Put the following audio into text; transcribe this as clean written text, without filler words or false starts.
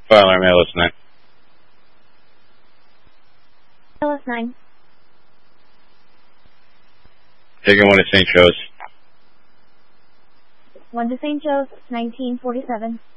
Fire alarm, LS9. LS9. Taking 1 to St. Joe's. 1 to St. Joe's, 1947.